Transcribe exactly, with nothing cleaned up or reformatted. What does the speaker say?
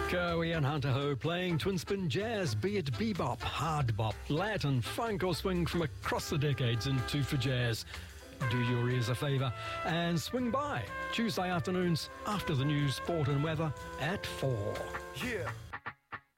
Cowie and Hunter Ho playing twin spin jazz, be it bebop, hard bop, Latin, funk or swing from across the decades into for jazz. Do your ears a favour and swing by Tuesday afternoons after the news, sport and weather at four. Yeah.